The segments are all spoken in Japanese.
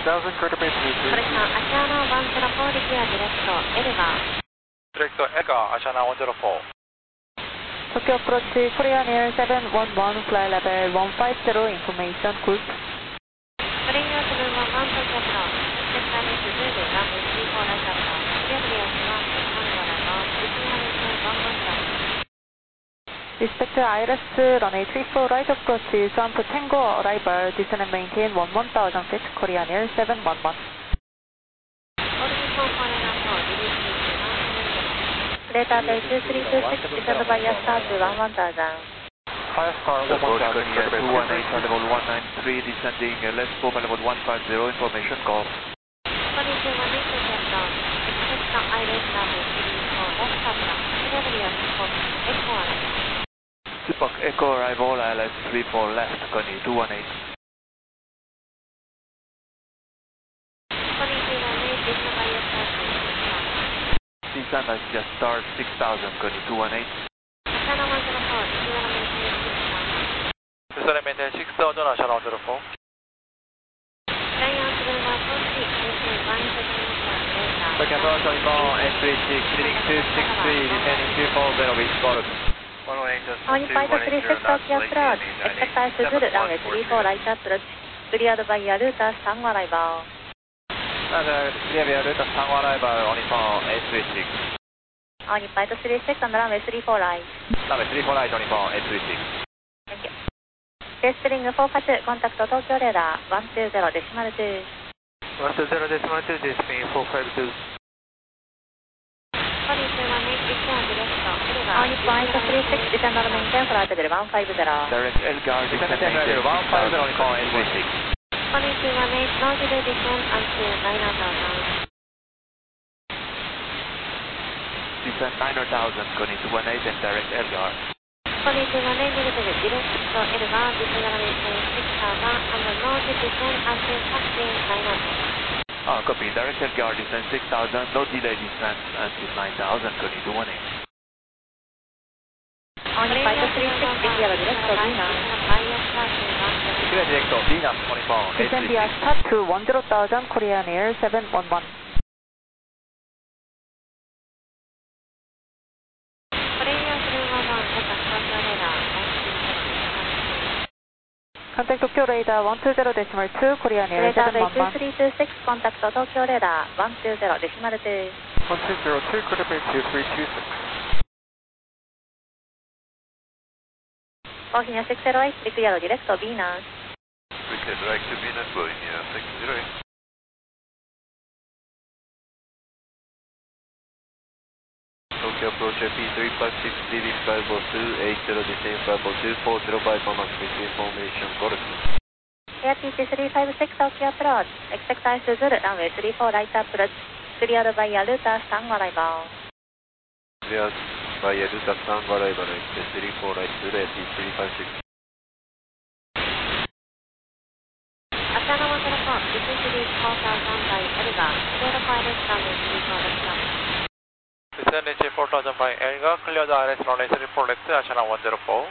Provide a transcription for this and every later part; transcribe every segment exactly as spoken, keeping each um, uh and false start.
thousand, clear to base two three. これからアシャーナワンゼロフォーリピアディレクトエルガー。 Direct Edgar, Ashana one zero four. Tokyo approach Korean Air seven one one, fly level one five zero, information group. プレイヤーセブンワンワン東京プロ、セクターレスズール、ランウェイスリーフォーライトアップ、クリアブリアスワン、サンゴライバー、ビスニアレスワンワンター。 Respect I R S runway three four right approach, Swan Tango arrival, descend and maintain one one thousand feet, Korean Air seven one one. オルビフォーフォーレナフォー、リリースクレーターベイツースリーツーシックス、descend by your start to one one thousand. Highest car one one thousand, clear to base two one eight, level one nine three, descending left four, level one five zero, information golf. こんにちは、ネットジェット、エクセプトアイレスランウェイスリーフォー、レフトアップ、クリアブリアスフォー、エコアライ。 Tupac Echo arrival, I L S three four left, Connie two one eight. こんにちは、ネットジェット、バイオスタート、 Descend as just start six thousand, Connie two one eight. アシャーナワンゼロフォー、リピアメイテンシックスワン。 Descend and maintain six thousand, Ashana one zero four. フライヤーセブンワンフォーシー、エーシーワンエイトゼロワン、レーター。 Tokyo approach on phone eight three six, leading two six three, descending two four zero, with golf. On flight three six Tokyo approach, expect I S Zulu, runway three four right approach, cleared by Yaruta San arrival. Another clear via route Tango arrival on phone eight three six. On flight three six and runway three four right. Runway three four right on phone eight three six. Thank you. Base spring four five, contact Tokyo radar one two zero decimal two. one two zero decimal two, Spring four five two. こんにちは、ネットジェット、ディレクト、エルガー。 On flight three six, descend and maintain flight level one five zero. Direct Elgar, Descend descend and maintain maintain one five zero on six thousand, phone eight three six. こんにちは、ネットノージルディセンアントナイナータウン。 Descend nine thousand, Connie two one eight, and direct Elgar. こんにちは、ネイビルディレクト、エルガー、ディセラメイテンシックスターバー、アンドノージルディセンアントタクシーナイナータウン。 Ah, copy, direct Elgar, descend six thousand, no delay descent until nine thousand, Connie two one eight. On flight three six, clear direct Venus. Clear direct Venus on phone eight Descend three via six. start to one zero thousand, Korean Air seven one one. プレイヤーセブンワンワン、コンタクト東京レーダー、 Contact Tokyo radar one two zero decimal two, Korean Air Radar seven one two one. three two six, contact Tokyo radar one two zero decimal two. one two zero two, clear to base two three two six. Bosnia six zero eight, clear direct Venus. We can direct to Venus, Bosnia six zero eight. Tokyo approach P three five six, leaving five oh two, eight zero, descend five oh two, four zero five, Max between formation, golf. Air T T three five six, Tokyo approach, expect I S Zulu, runway three four right approach, cleared by Yaruta San arrival. Cleared by Yaruta San arrival, three four right, Zulu, T three five six. アシャーナワンゼロフォー、ビススリーフォーサウザンバイエルガー、クリアドファイレスランウェイスリーフォーレスラン。 Descend H four thousand by Elgar, clear the I R S runway three four left, Ashana one zero four.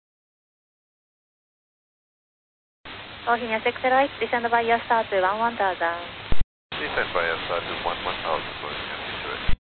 Bosnia six zero eight, descend by your start to one one thousand. Descend by your start to one one thousand, Bosnia.